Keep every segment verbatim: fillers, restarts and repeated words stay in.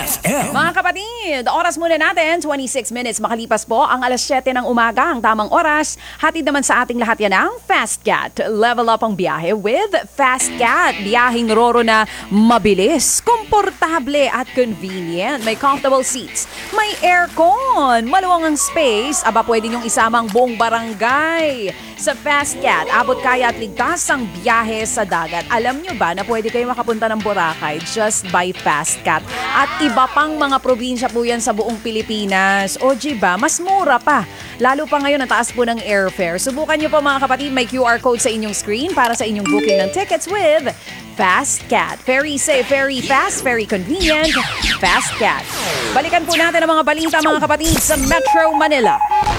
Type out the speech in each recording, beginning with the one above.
F M. Mga kapatid, oras muna natin, twenty-six minutes makalipas po ang alas siyete ng umaga, ang tamang oras. Hatid naman sa ating lahat yan ang Fast Cat. Level up ang biyahe with Fast Cat. Biyaheng roro na mabilis, komportable at convenient. May comfortable seats, may aircon, maluwang ang space. Aba, pwede niyong isamang buong barangay. Sa Fast Cat, abot kaya at ligtas ang biyahe sa dagat. Alam niyo ba na pwede kayo makapunta ng Boracay just by Fast Cat? At iba pang mga probinsya po yan sa buong Pilipinas. O ba, mas mura pa. Lalo pa ngayon, ang taas po ng airfare. Subukan niyo po mga kapatid, may Q R code sa inyong screen para sa inyong booking ng tickets with Fast Cat. Very safe, very fast, very convenient. Fast Cat. Balikan po natin ang mga balita mga kapatid sa Metro Manila.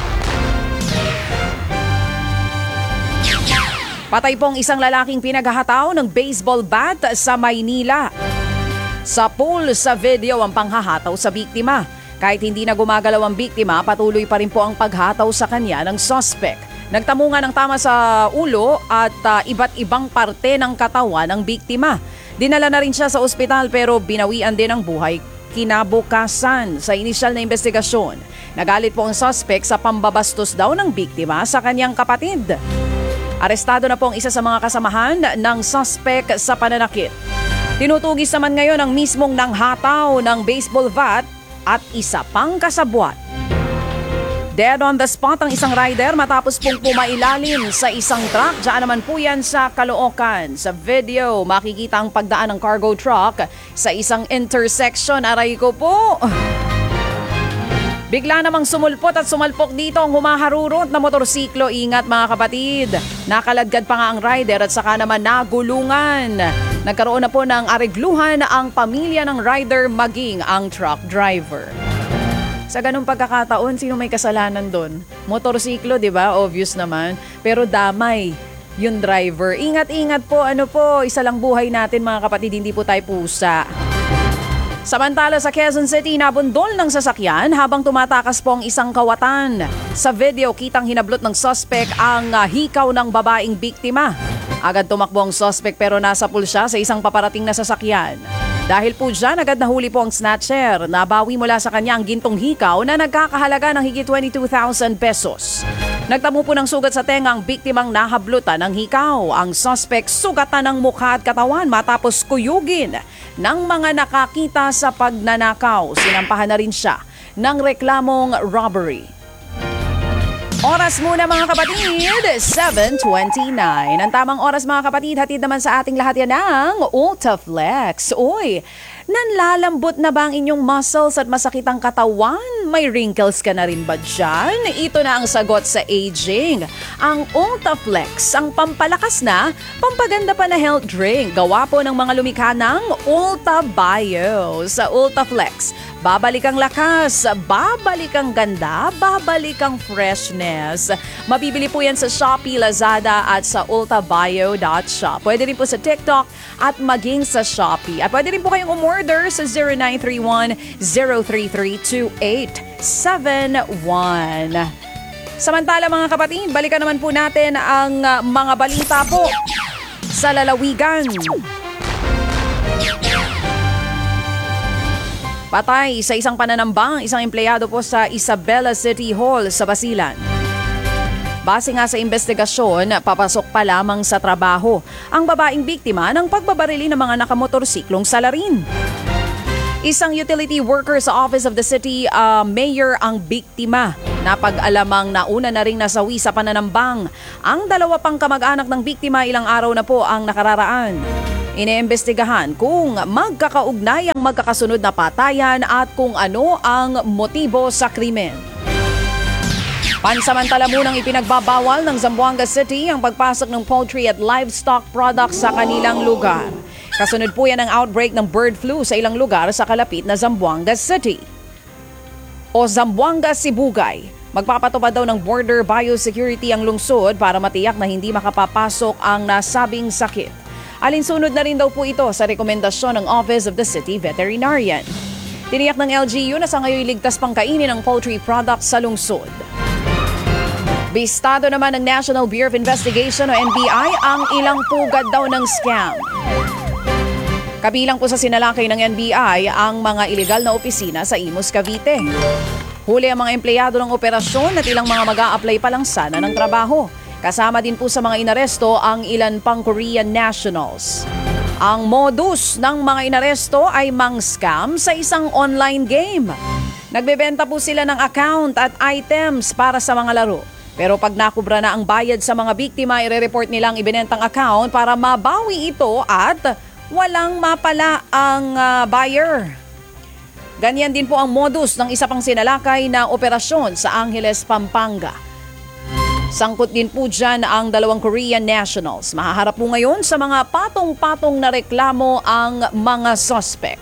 Patay pong isang lalaking pinaghahataw ng baseball bat sa Maynila. Sa pool sa video ang panghahataw sa biktima. Kahit hindi na gumagalaw ang biktima, patuloy pa rin po ang paghataw sa kanya ng suspect. Nagtamungan ng tama sa ulo at uh, iba't ibang parte ng katawan ng biktima. Dinala na rin siya sa ospital pero binawian din ang buhay kinabukasan. Sa inisyal na investigasyon, nagalit po ang suspect sa pambabastos daw ng biktima sa kanyang kapatid. Arestado na po ang isa sa mga kasamahan ng suspect sa pananakit. Tinutugis naman ngayon ang mismong nanghataw ng baseball bat at isa pang kasabwat. Dead on the spot ang isang rider matapos pong pumailalim sa isang truck. Diyan naman po yan sa Caloocan. Sa video, makikita ang pagdaan ng cargo truck sa isang intersection. Aray ko po! Bigla namang sumulpot at sumalpok dito ang humaharurot na motorsiklo. Ingat mga kapatid. Nakaladkad pa nga ang rider at saka naman nagulungan. Nagkaroon na po ng arigluhan ang pamilya ng rider maging ang truck driver. Sa ganung pagkakataon, sino may kasalanan doon? Motorsiklo, di ba? Obvious naman. Pero damay yung driver. Ingat-ingat po, ano po, isa lang buhay natin mga kapatid, hindi po tayo pusa. Samantala sa Quezon City, nabundol ng sasakyan habang tumatakas po ang isang kawatan. Sa video, kitang hinablot ng suspect ang uh, hikaw ng babaeng biktima. Agad tumakbo ang suspect pero nasapul siya sa isang paparating na sasakyan. Dahil po dyan, agad nahuli po ang snatcher. Nabawi mula sa kanya ang gintong hikaw na nagkakahalaga ng higit twenty-two thousand pesos. Nagtamo po ng sugat sa tenga ang biktimang nahablutan ng hikaw. Ang suspect sugatan ng mukha at katawan matapos kuyugin ng mga nakakita sa pagnanakaw. Sinampahan na rin siya ng reklamong robbery. Oras muna mga kapatid, seven twenty-nine. Ang tamang oras mga kapatid, hatid naman sa ating lahat yan ng Ultaflex. Uy, nanlalambot na ba ang inyong muscles at masakit ang katawan? May wrinkles ka na rin ba dyan? Ito na ang sagot sa aging. Ang Ultaflex, ang pampalakas na, pampaganda pa na health drink. Gawa po ng mga lumikha ng Ulta Bio. Sa Ultaflex, babalik ang lakas, babalik ang ganda, babalik ang freshness. Mabibili po yan sa Shopee, Lazada at sa ultabio dot shop. Pwede rin po sa TikTok at maging sa Shopee. At pwede rin po kayong umorder sa zero nine three one, zero three three, two eight seven one. Samantala mga kapatid, balikan naman po natin ang uh, mga balita po sa lalawigan. Patay sa isang pananambang, isang empleyado po sa Isabela City Hall sa Basilan. Base nga sa investigasyon, papasok pa lamang sa trabaho ang babaeng biktima ng pagbabarili ng mga nakamotorsiklong salarin. Isang utility worker sa Office of the City uh, Mayor ang biktima. Napag-alamang nauna na ring nasawi sa pananambang. Ang dalawa pang kamag-anak ng biktima ilang araw na po ang nakararaan. Iniimbestigahan kung magkakaugnay ang magkakasunod na patayan at kung ano ang motibo sa krimen. Pansamantala munang ipinagbabawal ng Zamboanga City ang pagpasok ng poultry at livestock products sa kanilang lugar. Kasunod po yan ang outbreak ng bird flu sa ilang lugar sa kalapit na Zamboanga City. O Zamboanga Sibugay, magpapatupad daw ng border biosecurity ang lungsod para matiyak na hindi makapapasok ang nasabing sakit. Alinsunod na rin daw po ito sa rekomendasyon ng Office of the City Veterinarian. Tiniyak ng L G U na sa ngayon ligtas pang kainin ang poultry products sa lungsod. Bistado naman ng National Bureau of Investigation o N B I ang ilang pugad daw ng scam. Kabilang po sa sinalakay ng N B I ang mga ilegal na opisina sa Imus, Cavite. Huli ang mga empleyado ng operasyon at ilang mga mag-a-apply pa lang sana ng trabaho. Kasama din po sa mga inaresto ang ilan pang Korean nationals. Ang modus ng mga inaresto ay mang-scam sa isang online game. Nagbebenta po sila ng account at items para sa mga laro. Pero pag nakubra na ang bayad sa mga biktima, ire-report nilang ibinentang account para mabawi ito at walang mapala ang uh, buyer. Ganyan din po ang modus ng isa pang sinalakay na operasyon sa Angeles, Pampanga. Sangkot din po dyan ang dalawang Korean nationals. Mahaharap po ngayon sa mga patong-patong na reklamo ang mga suspect.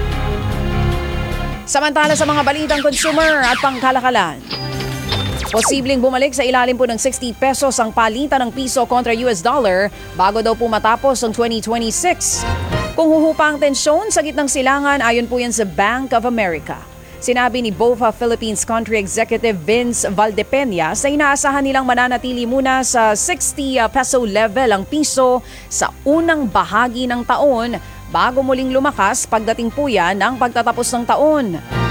Samantala sa mga balitang consumer at pangkalakalan. Posibleng bumalik sa ilalim po ng sixty pesos ang palitan ng piso kontra U S dollar bago daw po matapos ang twenty twenty-six. Kung huhupa ang tensyon sa gitnang silangan, ayon po yan sa Bank of America. Sinabi ni B O F A Philippines Country Executive Vince Valdepeñas na inaasahan nilang mananatili muna sa sixty peso level ang piso sa unang bahagi ng taon bago muling lumakas pagdating po yan ng pagtatapos ng taon.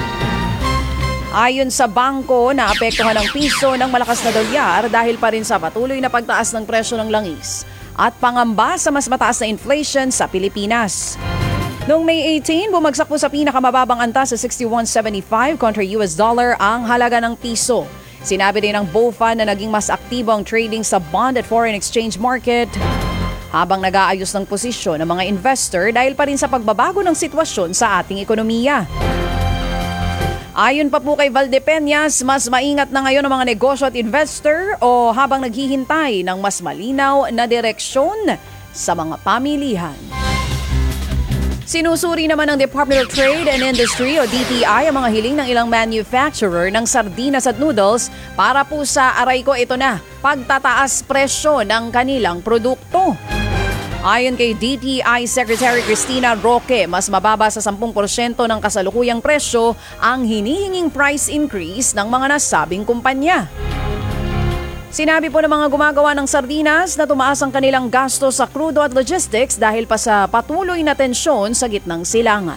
Ayon sa bangko, naapektuhan ang piso ng malakas na dolyar dahil pa rin sa patuloy na pagtaas ng presyo ng langis at pangamba sa mas mataas na inflation sa Pilipinas. Noong May eighteen, bumagsak po sa pinakamababang antas sa sixty-one seventy-five kontra U S dollar ang halaga ng piso. Sinabi din ng B O F A na naging mas aktibo ang trading sa bond at foreign exchange market habang nag-aayos ng posisyon ng mga investor dahil pa rin sa pagbabago ng sitwasyon sa ating ekonomiya. Ayon pa po kay Valdepeñas, mas maingat na ngayon ang mga negosyo at investor o habang naghihintay ng mas malinaw na direksyon sa mga pamilihan. Sinusuri naman ng Department of Trade and Industry o D T I ang mga hiling ng ilang manufacturer ng sardinas at noodles para po sa aray ko ito na, pagtataas presyo ng kanilang produkto. Ayon kay D T I Secretary Cristina Roque, mas mababa sa ten porsyento ng kasalukuyang presyo ang hinihinging price increase ng mga nasabing kumpanya. Sinabi po ng mga gumagawa ng sardinas na tumaas ang kanilang gasto sa krudo at logistics dahil pa sa patuloy na tensyon sa gitnang silangan.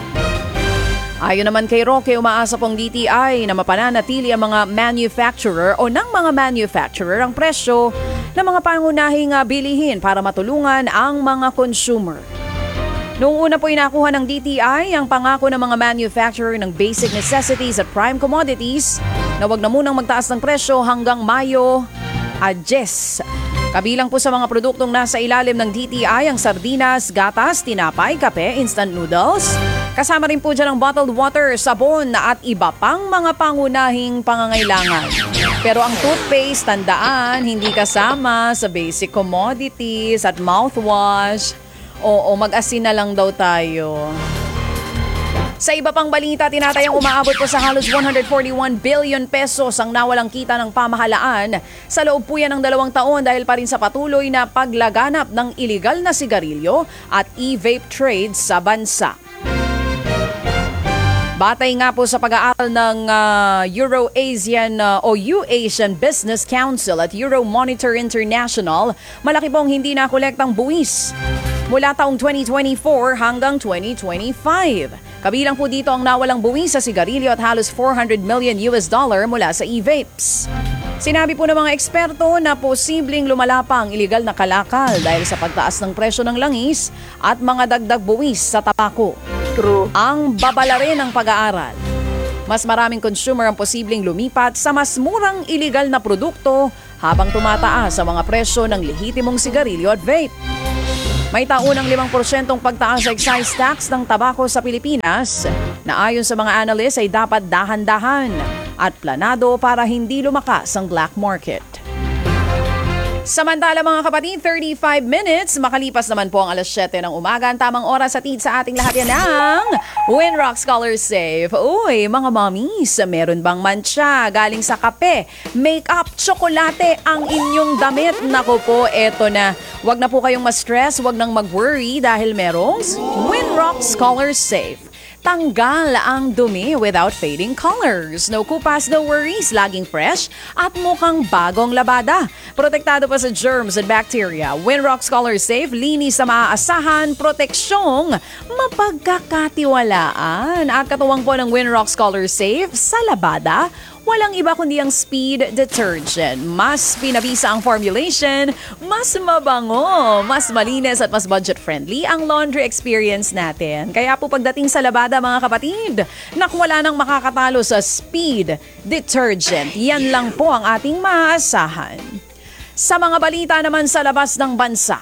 Ayon naman kay Roque, umaasa pong D T I na mapananatili ang mga manufacturer o ng mga manufacturer ang presyo ng mga pangunahing bilihin para matulungan ang mga consumer. Noong una po inakuha ng D T I ang pangako ng mga manufacturer ng basic necessities at prime commodities na wag na munang magtaas ng presyo hanggang Mayo ten. Kabilang po sa mga produktong nasa ilalim ng D T I ang sardinas, gatas, tinapay, kape, instant noodles. Kasama rin po dyan ang bottled water, sabon at iba pang mga pangunahing pangangailangan. Pero ang toothpaste, tandaan, hindi kasama sa basic commodities at mouthwash. Oo, mag-asin na lang daw tayo. Sa iba pang balita, tinatayang umaabot po sa halos one hundred forty-one billion pesos ang nawalang kita ng pamahalaan sa loob po yan ng dalawang taon dahil pa rin sa patuloy na paglaganap ng iligal na sigarilyo at e-vape trade sa bansa. Batay nga po sa pag-aaral ng uh, Euro-Asian uh, o U-Asian Business Council at Euromonitor International, malaki pong hindi nakolektang buwis mula taong twenty twenty-four hanggang twenty twenty-five. Kabilang po dito ang nawalang buwis sa sigarilyo at halos four hundred million U S dollar mula sa e-vapes. Sinabi po ng mga eksperto na posibleng lumala pa ang iligal na kalakal dahil sa pagtaas ng presyo ng langis at mga dagdag buwis sa tabako. True. Ang babala rin ng pag-aaral. Mas maraming consumer ang posibleng lumipat sa mas murang iligal na produkto habang tumataas sa mga presyo ng lehitimong sigarilyo at vape. May taunang limang porsyentong pagtaas sa excise tax ng tabako sa Pilipinas na ayon sa mga analyst ay dapat dahan-dahan at planado para hindi lumakas ang black market. Samantala mga kapatid, thirty-five minutes, makalipas naman po ang alas siyete ng umaga. Ang tamang oras at tid sa ating lahat yan ng Winrock Scholar Safe. Uy, mga mommies, meron bang mancha galing sa kape, make-up, tsokolate ang inyong damit? Naku po, eto na. Wag na po kayong ma-stress, wag nang mag-worry dahil merong Winrock Scholar Safe. Tanggal ang dumi without fading colors. No kupas, no worries, laging fresh at mukhang bagong labada. Protektado pa sa germs and bacteria. Winrocks Color Safe, linis na maaasahan, proteksyong mapagkakatiwalaan. At katuwang po ng Winrocks Color Safe sa labada, walang iba kundi ang Speed Detergent. Mas pinabisa ang formulation, mas mabango, mas malinis at mas budget-friendly ang laundry experience natin. Kaya po pagdating sa labada mga kapatid, naku, wala nang makakatalo sa Speed Detergent. Yan lang po ang ating maaasahan. Sa mga balita naman sa labas ng bansa,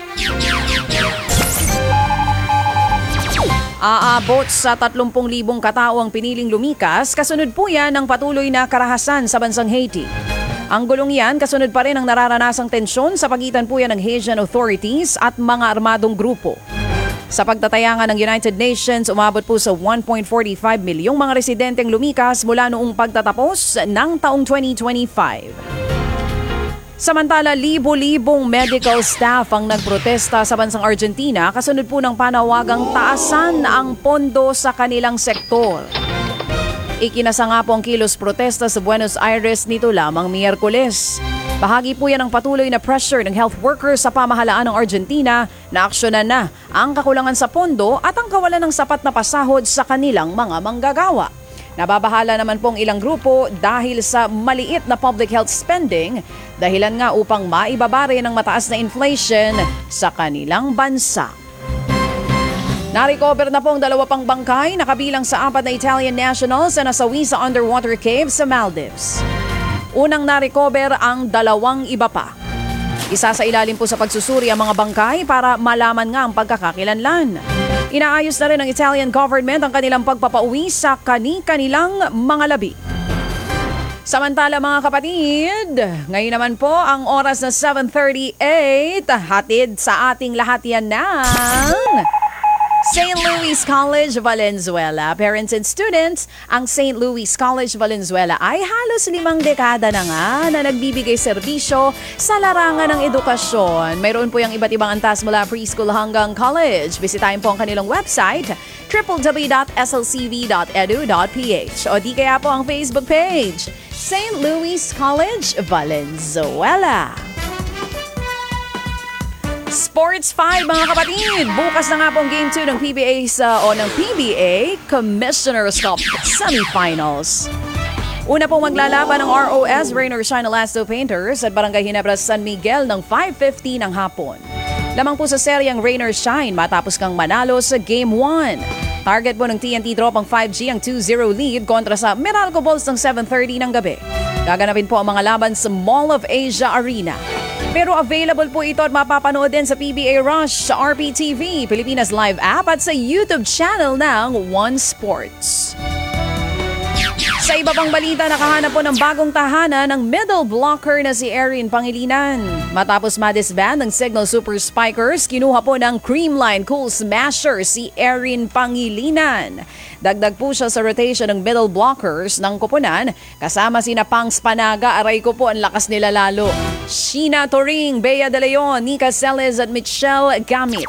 aabot sa tatlumpu libong katao ang piniling lumikas, kasunod po yan ng patuloy na karahasan sa bansang Haiti. Ang gulong yan, kasunod pa rin ang nararanasang tensyon sa pagitan po yan ng Haitian authorities at mga armadong grupo. Sa pagtatayangan ng United Nations, umabot po sa one point four five milyong mga residenteng lumikas mula noong pagtatapos ng taong twenty twenty-five. Samantala, libo-libong medical staff ang nagprotesta sa bansang Argentina kasunod po ng panawagang taasan ang pondo sa kanilang sektor. Ikinasa nga po ang kilos protesta sa Buenos Aires nito lamang Miyerkules. Bahagi po yan ng patuloy na pressure ng health workers sa pamahalaan ng Argentina na aksyonan na ang kakulangan sa pondo at ang kawalan ng sapat na pasahod sa kanilang mga manggagawa. Nababahala naman pong ilang grupo dahil sa maliit na public health spending, dahilan nga upang maibabari ng mataas na inflation sa kanilang bansa. Narecover na pong dalawa pang bangkay na kabilang sa apat na Italian nationals na nasawi sa underwater cave sa Maldives. Unang narecover ang dalawang iba pa. Isa sa ilalim po sa pagsusuri ang mga bangkay para malaman nga ang pagkakakilanlan. Inaayos na rin ng Italian government ang kanilang pagpapauwi sa kani-kanilang mga labi. Samantala mga kapatid, ngayon naman po ang oras na seven thirty-eight, hatid sa ating lahat yan ng Saint Louis College Valenzuela. Parents and students, ang Saint Louis College Valenzuela ay halos limang dekada na nga na nagbibigay serbisyo sa larangan ng edukasyon. Mayroon po yung iba't ibang antas mula preschool hanggang college. Bisitahin po ang kanilang website, w w w dot s l c v dot e d u dot p h o di kaya po ang Facebook page, Saint Louis College Valenzuela. Sports five mga kapatid, bukas na nga pong Game two ng P B A sa, o ng P B A Commissioner's Cup Semifinals. Una pong maglalaban ng R O S, Rain or Shine Elasto Painters at Barangay Ginebra San Miguel ng five fifty ng hapon. Lamang po sa seryang Rain or Shine matapos kang manalo sa Game one. Target po ng T N T Tropang five G ang two zero lead kontra sa Meralco Bulls ng seven thirty ng gabi. Gaganapin po ang mga laban sa Mall of Asia Arena. Pero available po ito at mapapanood din sa P B A Rush, sa R P T V, Pilipinas Live app at sa YouTube channel ng One Sports. Sa iba pang balita, nakahanap po ng bagong tahanan ng middle blocker na si Erin Pangilinan. Matapos ma-disband ng Signal Super Spikers, kinuha po ng Creamline Cool Smasher si Erin Pangilinan. Dagdag po siya sa rotation ng middle blockers ng koponan, kasama sina Pangs Panaga, aray ko po ang lakas nila lalo. Sheena Toring, Bea De Leon, Nika Celes at Michelle Gamit.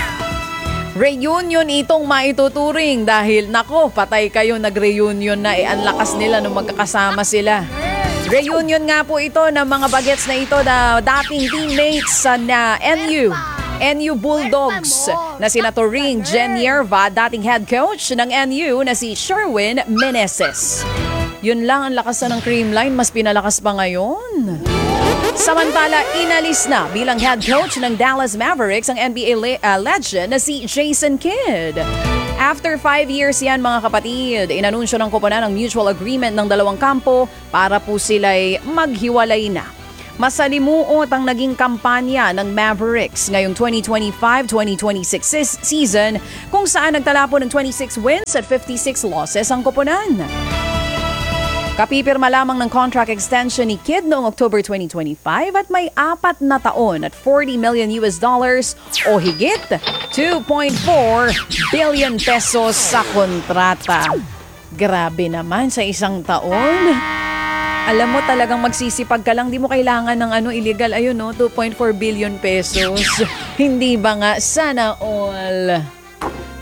Reunion itong maituturing dahil nako, patay kayo nag-reunion na eh, ang lakas nila nung magkakasama sila. Reunion nga po ito ng mga bagets na ito na dating teammates sa na N U. N U Bulldogs na sina Toring Genierva, dating head coach ng N U na si Sherwin Meneses. Yun lang ang lakas na ng Creamline, mas pinalakas pa ngayon. Samantala, inalis na bilang head coach ng Dallas Mavericks ang N B A le- uh, legend na si Jason Kidd. After five years yan mga kapatid, inanunsyo ng koponan ang mutual agreement ng dalawang kampo para po sila'y maghiwalay na. Masalimuot ang naging kampanya ng Mavericks ngayong twenty twenty-five twenty twenty-six season kung saan nagtala po ng twenty-six wins at fifty-six losses ang koponan. Kapipirma lamang ng contract extension ni Kidd noong October twenty twenty-five at may apat na taon at forty million U S dollars o higit two point four billion pesos sa kontrata. Grabe naman sa isang taon. Alam mo talagang magsisipag ka lang, di mo kailangan ng ano illegal, ayun no, two point four billion pesos. Hindi ba nga, sana all.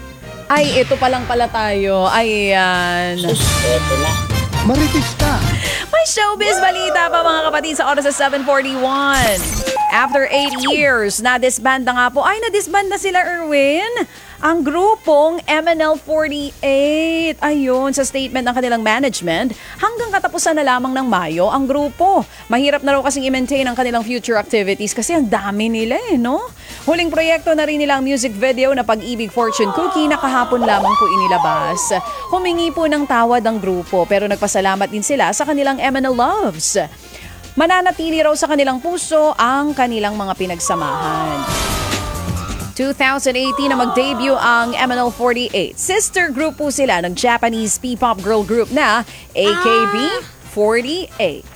Ay, ito pa lang pala tayo. Ayan. Ito na. Maritis ka. May showbiz balita pa mga kapatid sa oras sa seven forty-one. After eight years, na-disband na nga po. Ay, na-disband na sila, Erwin. Ang grupong M N L forty-eight. Ayun, sa statement ng kanilang management, hanggang katapusan na lamang ng Mayo ang grupo. Mahirap na raw kasing i-maintain ang kanilang future activities kasi ang dami nila eh, no? Huling proyekto na rin nila ang music video na Pag-ibig Fortune Cookie na kahapon lamang po inilabas. Humingi po ng tawad ang grupo pero nagpasalamat din sila sa kanilang M N L loves. Mananatili raw sa kanilang puso ang kanilang mga pinagsamahan. twenty eighteen na mag-debut ang M N L forty-eight. Sister group po sila ng Japanese P-pop girl group na A K B forty-eight.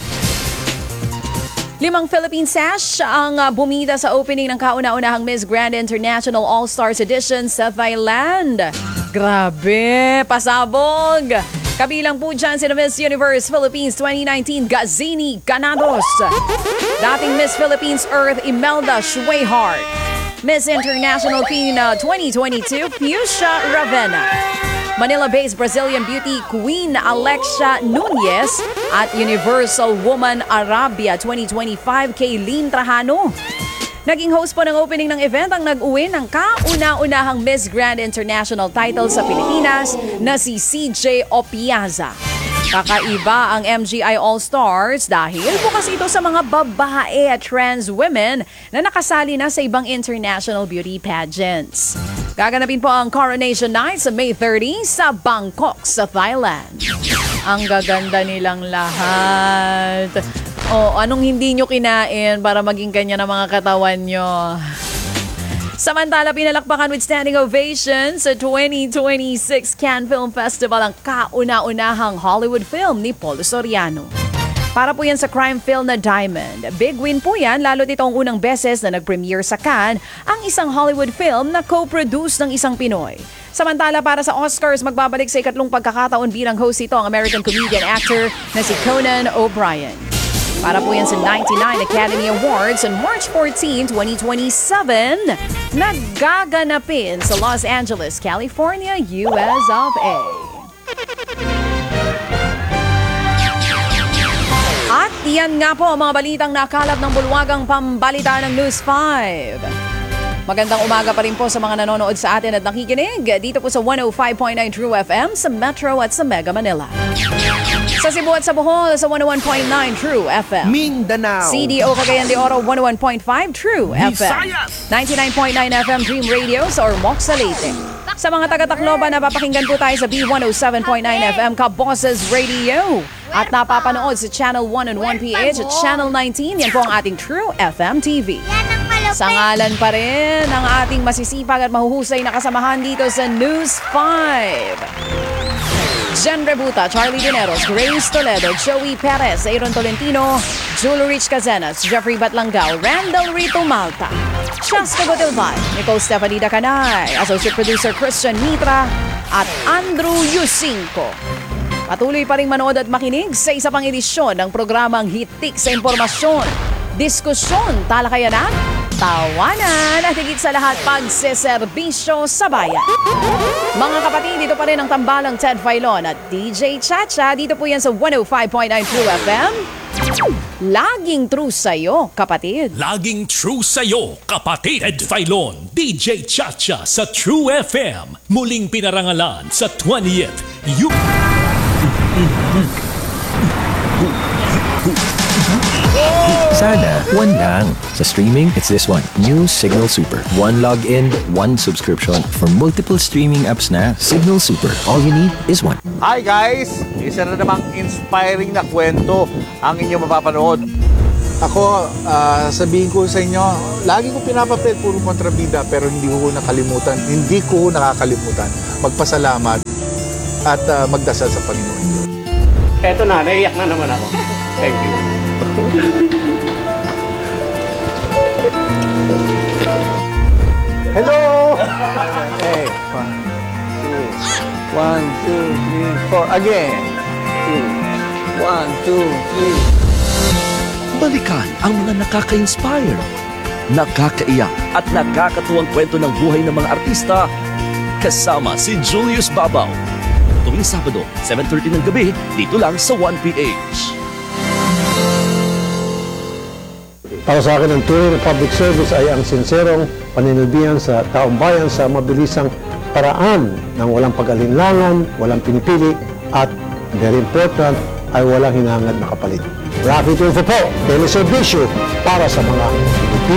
Limang Philippine sash ang uh, bumida sa opening ng kauna-unahang Miss Grand International All-Stars Edition sa Thailand. Grabe, pasabog! Kabilang po dyan si Miss Universe Philippines twenty nineteen Gazini Ganados. Dating Miss Philippines Earth Imelda Schwehart. Miss International Queen uh, twenty twenty-two Pusha Ravenna. Manila-based Brazilian beauty Queen Alexia Nunez at Universal Woman Arabia twenty twenty-five Kaylin Trajano. Naging host po ng opening ng event ang nag-uwi ng kauna-unahang Miss Grand International title sa Pilipinas na si C J Opiaza. Kakaiba ang M G I All-Stars dahil bukas ito sa mga babae at trans women na nakasali na sa ibang international beauty pageants. Gaganapin po ang Coronation Night sa May thirty sa Bangkok sa Thailand. Ang gaganda nilang lahat. O, anong hindi nyo kinain para maging kanya ng mga katawan nyo? Samantala, pinalakpakan with standing ovation sa twenty twenty-six Cannes Film Festival ang kauna-unahang Hollywood film ni Polo Soriano. Para po yan sa crime film na Diamond. Big win po yan, lalo't itong unang beses na nag-premiere sa Cannes ang isang Hollywood film na co-produce ng isang Pinoy. Samantala, para sa Oscars, magbabalik sa ikatlong pagkakataon bilang host ito ang American comedian actor na si Conan O'Brien. Para po yan sa ninety-nine Academy Awards on March fourteenth, twenty twenty-seven, naggaganapin sa Los Angeles, California, U S of A. At yan nga po ang mga balitang nakalap ng bulwagang pambalita ng News five. Magandang umaga pa rin po sa mga nanonood sa atin at nakikinig dito po sa one oh five point nine True F M sa Metro at sa Mega Manila. Sa Cebu at sa Bohol sa one oh one point nine True F M. Mindanao. C D O Cagayan de Oro one oh one point five True F M. ninety-nine point nine F M Dream Radio sa Ormoc sa Leyte. Sa mga taga-Tacloban, napapakinggan po tayo sa B one oh seven point nine F M Kaboses Radio. At napapanood sa Channel one oh one P H at Channel nineteen. Yan po ang ating True F M T V. Sa ngalan pa rin ng ating masisipag at mahuhusay na kasamahan dito sa News five. Jen Rebuta, Charlie Dineros, Grace Toledo, Joey Perez, Aaron Tolentino, Julie Rich Cazenas, Jeffrey Batlangao, Randall Rito Malta, Chaska Gotilvan, Nicole Stefanida Canay, Associate Producer Christian Mitra, at Andrew Yusinko. Patuloy pa rin manood at makinig sa isa pang edisyon ng programang Hitik sa Impormasyon, Diskusyon, Talakayanan, Tawanan at higit sa lahat pagseserbisyo sa bayan. Mga kapatid, dito pa rin ang tambalang Ted Filon at D J Chacha. Dito po yan sa one oh five point nine True F M. Laging true sa'yo, kapatid. Laging true sa'yo, kapatid. Ted Filon, D J Chacha sa True F M. Muling pinarangalan sa twentieth You... Sana, one lang. Sa streaming, it's this one. New Signal Super. One login, one subscription. For multiple streaming apps na, Signal Super. All you need is one. Hi guys! Isa na namang inspiring na kwento ang inyong mapapanood. Ako, ah, sabihin ko sa inyo, lagi ko pinapapit puro kontrabida pero hindi ko nakalimutan, hindi ko nakakalimutan magpasalamat at ah, magdasal sa Panginoon. Eto na, naiyak na naman ako. Thank you. Hello! Okay, one, two, one, two, three, four. Again. Two, one, two, three. Balikan ang mga nakaka-inspire, nakakaiyak at nakakatuwang kwento ng buhay ng mga artista kasama si Julius Babaw. Tuwing Sabado, seven thirty ng gabi, dito lang sa one P H. Para sa akin, ang tunay na public service ay ang sinserong paninilbihan sa taong bayan sa mabilisang paraan ng walang pag-alinlangan, walang pinipili, at very important, ay walang hinahangad na kapalit. Rapid Info po, teleservisyo para sa mga